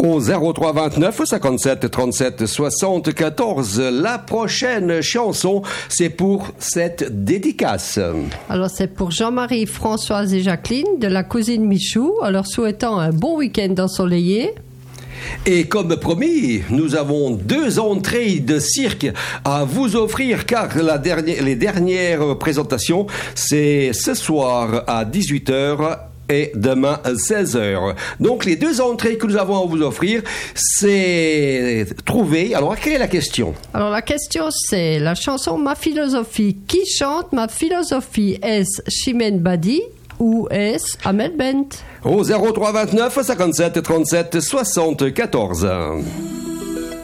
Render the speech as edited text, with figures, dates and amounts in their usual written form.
Au 03 29 57 37 74. La prochaine chanson, c'est pour cette dédicace. Alors, c'est pour Jean-Marie, Françoise et Jacqueline de la cousine Michou, en leur souhaitant un bon week-end ensoleillé. Et comme promis, nous avons 2 entrées de cirque à vous offrir car les dernières présentations, c'est ce soir à 18h et demain à 16h. Donc les 2 entrées que nous avons à vous offrir, c'est trouver. Alors, quelle est la question? Alors, la question, c'est la chanson Ma philosophie. Qui chante Ma philosophie? Est-ce Chimène Badi ou est-ce Amel Bent? Au 03 29 57 37 74.